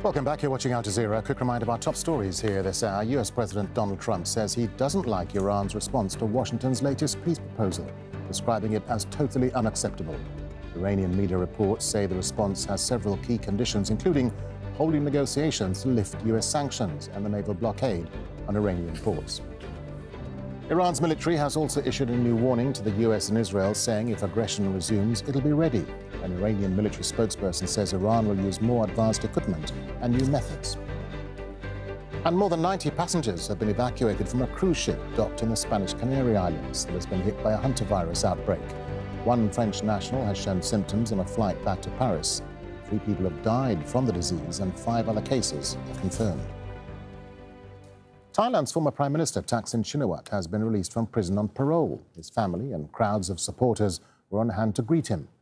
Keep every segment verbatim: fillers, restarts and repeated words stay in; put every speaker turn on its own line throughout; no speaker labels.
Welcome back. You're watching Al Jazeera. A quick reminder of our top stories here this hour. U S President Donald Trump says he doesn't like Iran's response to Washington's latest peace proposal, describing it as totally unacceptable. Iranian media reports say the response has several key conditions, including holding negotiations to lift U S sanctions and the naval blockade on Iranian ports. Iran's military has also issued a new warning to the U S and Israel, saying if aggression resumes, it'll be ready. An Iranian military spokesperson says Iran will use more advanced equipment and new methods. And more than ninety passengers have been evacuated from a cruise ship docked in the Spanish Canary Islands that has been hit by a hantavirus outbreak. One French national has shown symptoms on a flight back to Paris. Three people have died from the disease and five other cases are confirmed. Thailand's former Prime Minister Thaksin Shinawatra has been released from prison on parole. His family and crowds of supporters were on hand to greet him.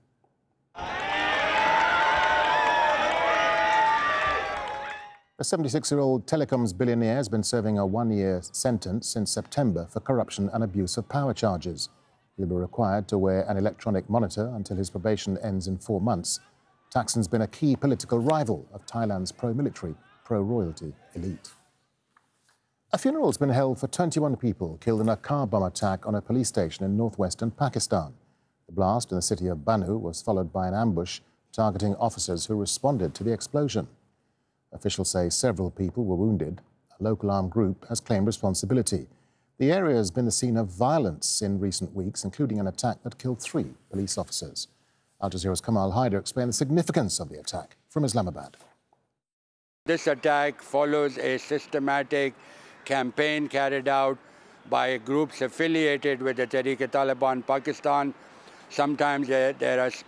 The seventy-six-year-old telecoms billionaire has been serving a one-year sentence since September for corruption and abuse of power charges. He'll be required to wear an electronic monitor until his probation ends in four months. Thaksin's been a key political rival of Thailand's pro-military, pro-royalty elite. A funeral's been held for twenty-one people killed in a car bomb attack on a police station in northwestern Pakistan. The blast in the city of Banu was followed by an ambush targeting officers who responded to the explosion. Officials say several people were wounded. A local armed group has claimed responsibility. The area has been the scene of violence in recent weeks, including an attack that killed three police officers. Al Jazeera's Kamal Haider explained the significance of the attack from Islamabad.
This attack follows a systematic campaign carried out by groups affiliated with the Tehreek-e-Taliban Pakistan. Sometimes there, there are